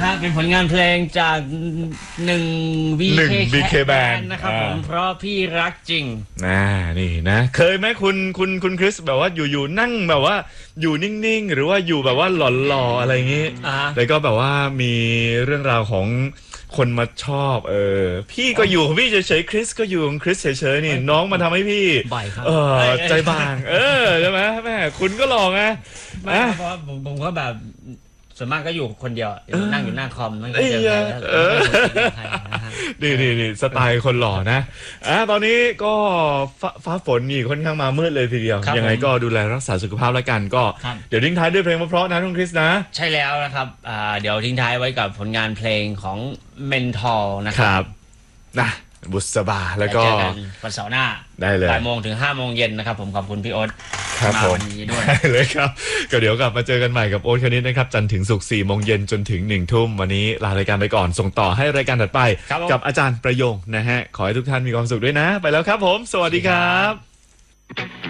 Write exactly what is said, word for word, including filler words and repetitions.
ฮะเป็นผลงานเพลงจากหนึ่ง บี เค Band นะครับผมเพราะพี่รักจริงน่านี่นะเคยไหมคุณคุณคุณคริสแบบว่าอยู่ๆนั่งแบบว่าอยู่นิ่งๆหรือว่าอยู่แบบว่าหล่อๆอะไรอย่างงี้แล้วก็แบบว่ามีเรื่องราวของคนมาชอบเออพี่ก็อยู่ของพี่เฉยๆคริสก็อยู่ของคริสเฉยๆนี่น้องมาทำให้พี่เออใจบางเออใช่ไหมแม่คุณก็หล่อไงไม่เพราะผมผมก็แบบส่วนมากก็อยู่คนเดียวนั่งอยู่หน้าคอมนั่งเจอใครนี่นี่นี่สไตล์คนหล่อนะอ่ะตอนนี้ก็ฟ้าฝนนี่ค่อนข้างมามืดเลยทีเดียวยังไงก็ดูแลรักษาสุขภาพแล้วกันก็เดี๋ยวทิ้งท้ายด้วยเพลงเพราะๆนะทุกคริสนะใช่แล้วนะครับเดี๋ยวทิ้งท้ายไว้กับผลงานเพลงของเมนทอลนะครับนะบุษบาแล้วก็เจอกันวันเสาร์หน้าได้เลยบ่ายโมงถึงห้าโมงเย็นนะครับผมขอบคุณพี่โอ๊ตมาวันนี้ด้วยเลยครับก็เดี๋ยวกลับมาเจอกันใหม่กับโอ๊ตคณิตนะครับจันทร์ถึงศุกร์สี่โมงเย็นจนถึงหนึ่งทุ่มวันนี้ลารายการไปก่อนส่งต่อให้รายการถัดไปกับอาจารย์ประโยงนะฮะขอให้ทุกท่านมีความสุขด้วยนะไปแล้วครับผมสวัสดีครับ